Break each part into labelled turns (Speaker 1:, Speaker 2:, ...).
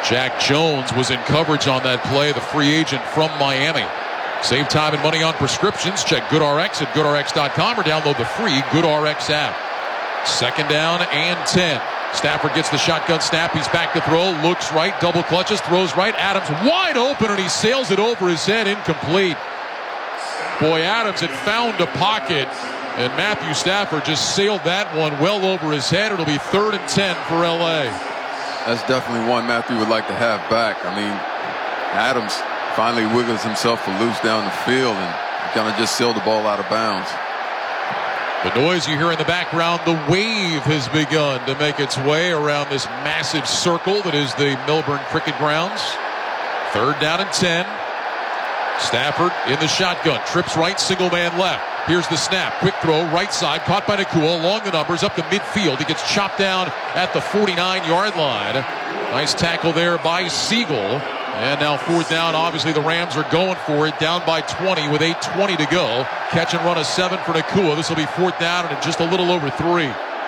Speaker 1: Jack Jones was in coverage on that play, the free agent from Miami. Save time and money on prescriptions. Check GoodRx at GoodRx.com or download the free GoodRx app. Second down and 10. Stafford gets the shotgun snap. He's back to throw. Looks right. Double clutches. Throws right. Adams wide open, and he sails it over his head. Incomplete. Boy, Adams had found a pocket, and Matthew Stafford just sailed that one well over his head. It'll be 3rd and 10 for L.A.
Speaker 2: That's definitely one Matthew would like to have back. I mean, Adams finally wiggles himself loose down the field and kind of just sailed the ball out of bounds.
Speaker 1: The noise you hear in the background, the wave has begun to make its way around this massive circle that is the Melbourne Cricket Grounds. 3rd down and 10. Stafford in the shotgun. Trips right, single man left. Here's the snap. Quick throw, right side. Caught by Nakua. Along the numbers, up the midfield. He gets chopped down at the 49-yard line. Nice tackle there by Siegel. And now 4th down. Obviously, the Rams are going for it. Down by 20 with 8:20 to go. Catch and run a 7 for Nakua. This will be 4th down and just a little over 3.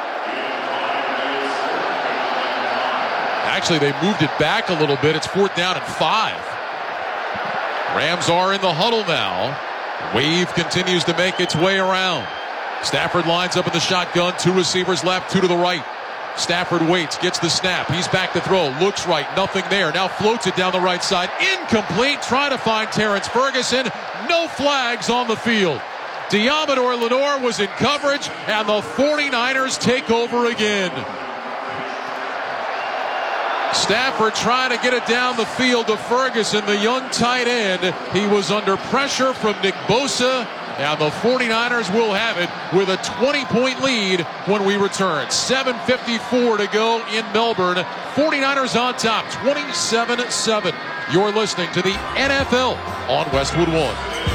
Speaker 1: Actually, they moved it back a little bit. It's 4th down and 5. Rams are in the huddle now. Wave continues to make its way around. Stafford lines up in the shotgun. 2 receivers left, 2 to the right. Stafford waits, gets the snap. He's back to throw. Looks right, nothing there. Now floats it down the right side. Incomplete. Trying to find Terrence Ferguson. No flags on the field. Diamador Lenore was in coverage, and the 49ers take over again. Stafford trying to get it down the field to Ferguson, the young tight end. He was under pressure from Nick Bosa, and the 49ers will have it with a 20-point lead when we return. 7:54 to go in Melbourne. 49ers on top, 27-7. You're listening to the NFL on Westwood One.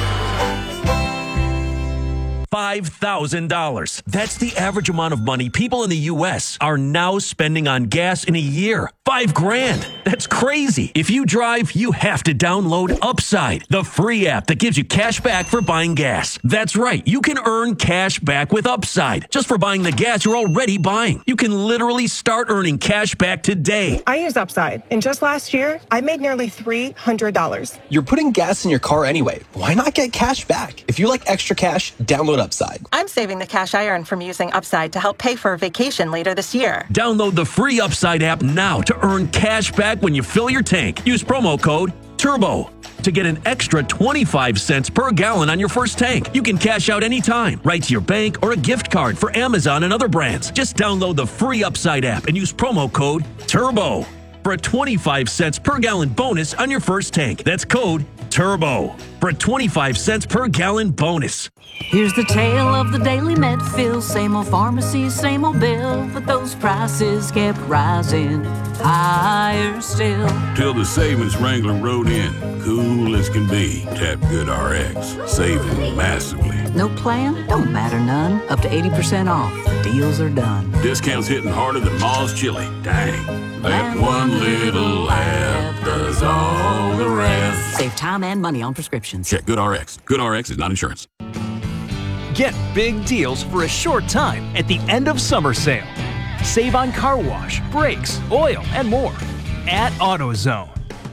Speaker 3: $5,000. That's the average amount of money people in the U.S. are now spending on gas in a year. $5,000. That's crazy. If you drive, you have to download Upside, the free app that gives you cash back for buying gas. That's right. You can earn cash back with Upside just for buying the gas you're already buying. You can literally start earning cash back today.
Speaker 4: I use Upside, and just last year, I made nearly $300.
Speaker 5: You're putting gas in your car anyway. Why not get cash back? If you like extra cash, download Upside.
Speaker 6: I'm saving the cash I earn from using Upside to help pay for a vacation later this year.
Speaker 3: Download the free Upside app now to earn cash back when you fill your tank. Use promo code TURBO to get an extra 25 cents per gallon on your first tank. You can cash out anytime, right to your bank or a gift card for Amazon and other brands. Just download the free Upside app and use promo code TURBO for a 25 cents per gallon bonus on your first tank. That's code TURBO for a 25 cents per gallon bonus.
Speaker 7: Here's the tale of the Daily Medfield. Same old pharmacy, same old bill, but those prices kept rising higher still.
Speaker 8: Till the savings Wrangler rode in, cool as can be. Tap GoodRx, saving massively.
Speaker 7: No plan? Don't matter none. Up to 80% off. Deals are done.
Speaker 8: Discounts hitting harder than Ma's chili. Dang. That one little app does all the rest.
Speaker 7: Save time and money on prescriptions.
Speaker 8: Check GoodRx. GoodRx is not insurance.
Speaker 9: Get big deals for a short time at the end of summer sale. Save on car wash, brakes, oil, and more at AutoZone.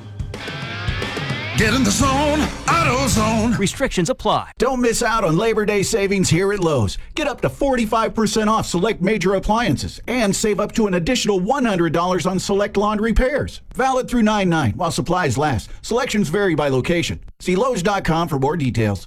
Speaker 10: Get in the zone, AutoZone.
Speaker 9: Restrictions apply.
Speaker 11: Don't miss out on Labor Day savings here at Lowe's. Get up to 45% off select major appliances and save up to an additional $100 on select laundry repairs. Valid through 9/9 while supplies last. Selections vary by location. See Lowe's.com for more details.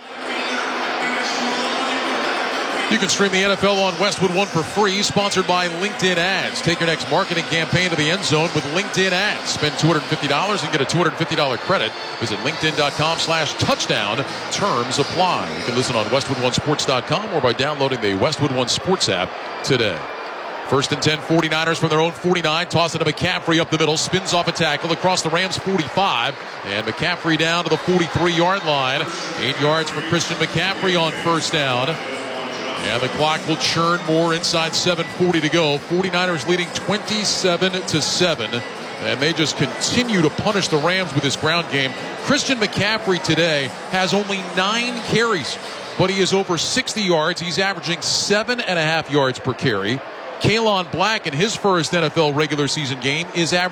Speaker 1: You can stream the NFL on Westwood One for free, sponsored by LinkedIn Ads. Take your next marketing campaign to the end zone with LinkedIn Ads. Spend $250 and get a $250 credit. Visit linkedin.com/touchdown. Terms apply. You can listen on westwoodonesports.com or by downloading the Westwood One Sports app today. 1st and 10, 49ers from their own 49. Toss it to McCaffrey up the middle. Spins off a tackle across the Rams 45. And McCaffrey down to the 43-yard line. 8 yards for Christian McCaffrey on 1st down. And the clock will churn more inside 7:40 to go. 49ers leading 27-7. And they just continue to punish the Rams with this ground game. Christian McCaffrey today has only 9 carries, but he is over 60 yards. He's averaging 7.5 yards per carry. Kalon Black in his first NFL regular season game is averaging